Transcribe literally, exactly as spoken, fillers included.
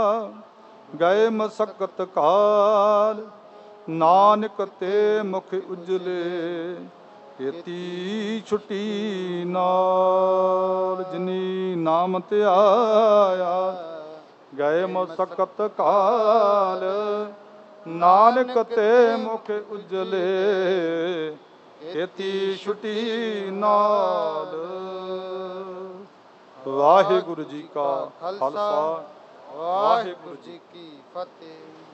ਗਏ ਮਸਕਤ ਕਾਲ, ਨਾਨਕ ਤੇ ਮੁਖ ਉਜਲੇ, ਕੀਤੀ ਛੁਟੀ ਨਾਲ। ਜਿਨੀ ਨਾਮ ਧਿਆਇਆ ਗਏ ਮਸਕਤ ਕਾਲ, ਨਾਨਕ ਤੇ ਮੁਖ ਉਜਲੇ, ਕੀਤੀ ਛੁਟੀ ਨਾਲ। ਵਾਹਿਗੁਰੂ ਜੀ ਕਾ ਖਾਲਸਾ, ਵਾਹਿਗੁਰੂ ਜੀ ਕੀ ਫਤਿਹ।